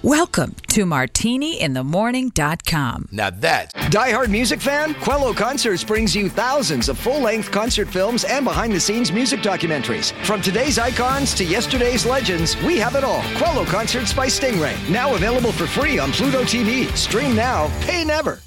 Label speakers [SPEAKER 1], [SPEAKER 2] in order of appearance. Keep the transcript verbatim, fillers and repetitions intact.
[SPEAKER 1] Welcome to martini in the morning dot com.
[SPEAKER 2] Now that's
[SPEAKER 3] Die-hard music fan? Quello Concerts brings you thousands of full-length concert films and behind-the-scenes music documentaries. From today's icons to yesterday's legends, we have it all. Quello Concerts by Stingray. Now available for free on Pluto T V. Stream now, pay never.